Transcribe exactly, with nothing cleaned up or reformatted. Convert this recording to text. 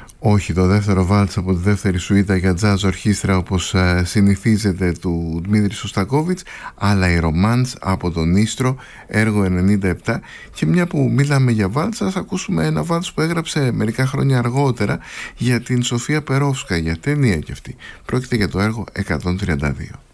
Όχι, το δεύτερο βάλτς από τη δεύτερη σουίτα για jazz ορχήστρα όπως ε, συνηθίζεται του Δημήτρη Σωστακόβιτς, αλλά η Ρομάντς από τον Ίστρο, έργο ενενήντα επτά. Και μια που μιλάμε για βάλτς, ας ακούσουμε ένα βάλτς που έγραψε μερικά χρόνια αργότερα για την Σοφία Περόφσκα, για ταινία κι αυτή. Πρόκειται για το έργο εκατόν τριάντα δύο.